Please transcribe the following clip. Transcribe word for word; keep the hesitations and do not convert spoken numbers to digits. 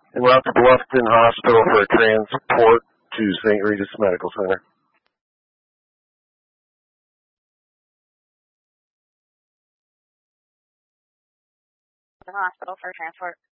And we're out to Bluffton Hospital for a transport to Saint Regis Medical Center. The hospital for transport.